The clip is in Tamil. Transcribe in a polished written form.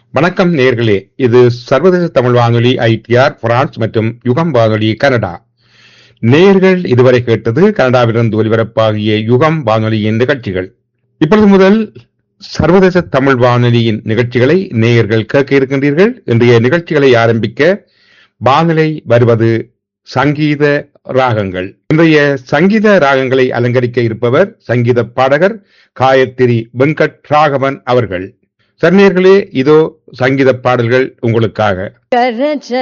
வணக்கம் நேயர்களே, இது சர்வதேச தமிழ் வானொலி ITR பிரான்ஸ் மற்றும் யுகம் வானொலி கனடா. நேயர்கள் இதுவரை கேட்டது கனடாவிலிருந்து ஒலிபரப்பாகிய யுகம் வானொலியின் நிகழ்ச்சிகள். இப்பொழுது முதல் சர்வதேச தமிழ் வானொலியின் நிகழ்ச்சிகளை நேயர்கள் கேட்க இருக்கின்றீர்கள். இன்றைய நிகழ்ச்சிகளை ஆரம்பிக்க வானிலை வருவது சங்கீத ராகங்கள். இன்றைய சங்கீத ராகங்களை அலங்கரிக்க இருப்பவர் சங்கீத பாடகர் காயத்ரி வெங்கட் ராகவன் அவர்கள். சர்ணியர்களே, இதோ சங்கீத பாடல்கள் உங்களுக்காக.